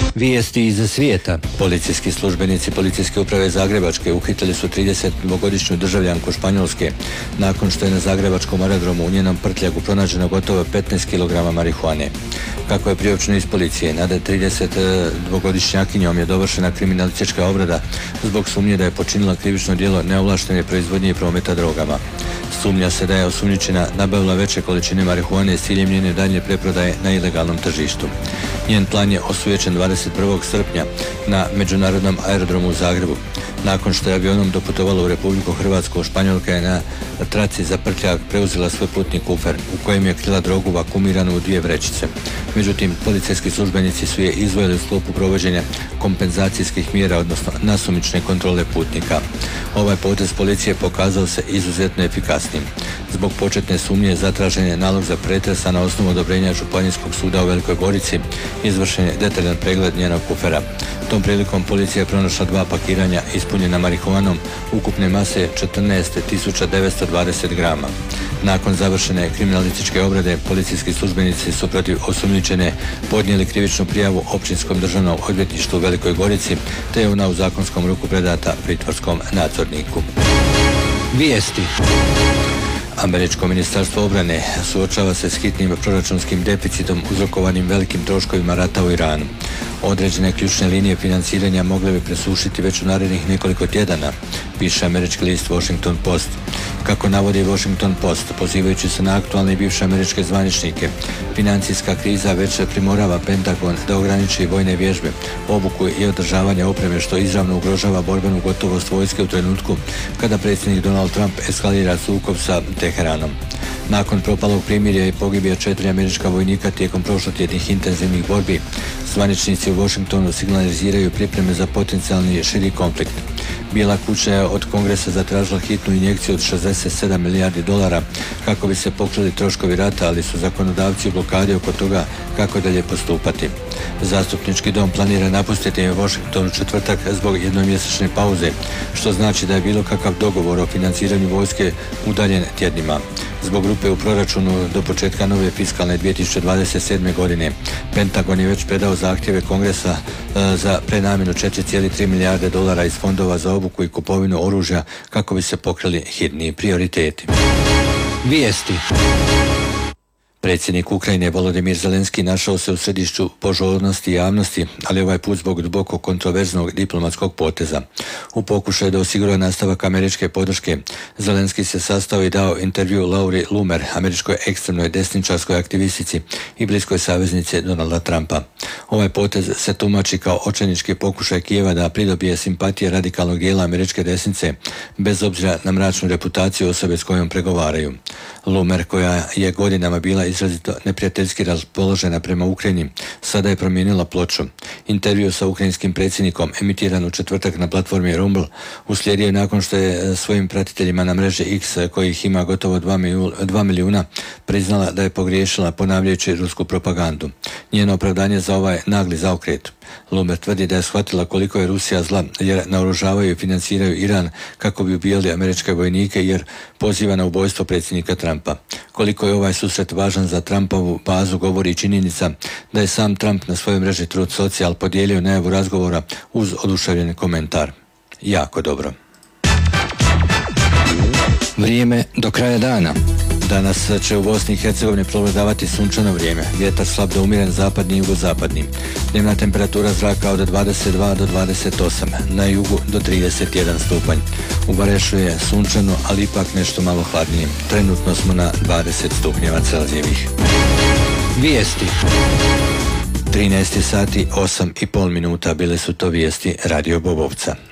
Vijesti iz svijeta. Policijski službenici Policijske uprave Zagrebačke uhitili su 32-godišnju državljanku Španjolske nakon što je na zagrebačkom aerodromu u njenom prtljagu pronađeno gotovo 15 kg marihuane. Kako je priopćeno iz policije, nad 32-godišnjakinjom je dovršena kriminalistička obrada zbog sumnje da je počinila krivično djelo neovlaštene proizvodnje i prometa drogama. Sumnja se da je osumnjičena nabavila veće količine marihuane s ciljem njene daljnje preprodaje na ilegalnom tržištu. Njen plan je osujećen 21. srpnja na međunarodnom aerodromu u Zagrebu. Nakon što je avionom doputovala u Republiku Hrvatsku, Španjolka je na traci za prtljag preuzela svoj putni kufer u kojem je krila drogu vakuumiranu u 2 vrećice. Međutim, policijski službenici su je izvojili u sklopu provođenja kompenzacijskih mjera, odnosno nasumične kontrole putnika. Ovaj potez policije pokazao se izuzetno efikasnim. Zbog početne sumnje zatražen je nalog za pretres, a na osnovu odobrenja Županijskog suda u Velikoj Gorici izvršen je detaljan pregled njenog kufera. Tom prilikom policija je pronašla 2 pakiranja ispunjena marihuanom ukupne mase 14.920 grama. Nakon završene kriminalističke obrade, policijski službenici su protiv osumnjičene podnijeli krivičnu prijavu Općinskom državnom odvjetništvu u Velikoj Gorici, te je ona u zakonskom roku predata pritvorskom nadzorniku. Vijesti. Američko ministarstvo obrane suočava se s hitnim proračunskim deficitom uzrokovanim velikim troškovima rata u Iranu. Određene ključne linije financiranja mogle bi presušiti već u narednih nekoliko tjedana, piše američki list Washington Post. Kako navodi Washington Post, pozivajući se na aktualne i bivše američke zvaničnike, financijska kriza već primorava Pentagon da ograniči vojne vježbe, obuku i održavanje opreme, što izravno ugrožava borbenu gotovost vojske u trenutku kada predsjednik Donald Trump eskalira sukob sa Teheranom. Nakon propalog primirja i pogibija 4 američka vojnika tijekom prošlotjednih intenzivnih borbi, zvaničnici u Washingtonu signaliziraju pripreme za potencijalni širi konflikt. Bijela kuća je od Kongresa zatražila hitnu injekciju od $67 milijardi kako bi se pokrili troškovi rata, ali su zakonodavci u blokadi oko toga kako dalje postupati. Zastupnički dom planira napustiti Washington u četvrtak zbog jednomjesečne pauze, što znači da je bilo kakav dogovor o financiranju vojske udaljen tjednima. Zbog rupe u proračunu do početka nove fiskalne 2027. godine, Pentagon je već predao zahtjeve Kongresa za prenamjenu $4,3 milijarde iz fondova za obuku i kupovinu oružja kako bi se pokrili hitni prioriteti. Vijesti. Predsjednik Ukrajine Volodimir Zelenski našao se u središću pozornosti javnosti, ali ovaj put zbog duboko kontroverznog diplomatskog poteza. U pokušaju da osigura nastavak američke podrške, Zelenski se sastao i dao intervju Lauri Loomer, američkoj ekstremnoj desničarskoj aktivistici i bliskoj saveznici Donalda Trumpa. Ovaj potez se tumači kao očajnički pokušaj Kijeva da pridobije simpatije radikalnog dijela američke desnice, bez obzira na mračnu reputaciju osobe s kojom pregovaraju. Loomer, koja je godinama bila izrazito neprijateljski raspoložena prema Ukrajini, sada je promijenila ploču. Intervju sa ukrajinskim predsjednikom, emitiran u četvrtak na platformi Rumble, uslijedio je nakon što je svojim pratiteljima na mreže X, kojih ima gotovo 2 milijuna, priznala da je pogriješila ponavljajući rusku propagandu. Njeno opravdanje za ovaj nagli zaokret. Loomer tvrdi da je shvatila koliko je Rusija zla, jer naoružavaju i financiraju Iran kako bi ubijali američke vojnike, jer poziva na ubojstvo predsjednika Trumpa. Koliko je ovaj susret važan za Trumpovu bazu govori i činjenica da je sam Trump na svojoj mreži Truth Social podijelio najavu razgovora uz oduševljen komentar. Jako dobro. Vrijeme do kraja dana. Danas će u Bosni i Hercegovini prevladavati sunčano vrijeme, vjetar slab do umjeren zapadni i jugozapadni. Dnevna temperatura zraka od 22 do 28, na jugu do 31 stupanj. U Barešu je sunčano, ali ipak nešto malo hladnije. Trenutno smo na 20 stupnjeva Celzijevih. Vijesti. 13 sati 8,5 minuta bile su to vijesti Radio Bobovca.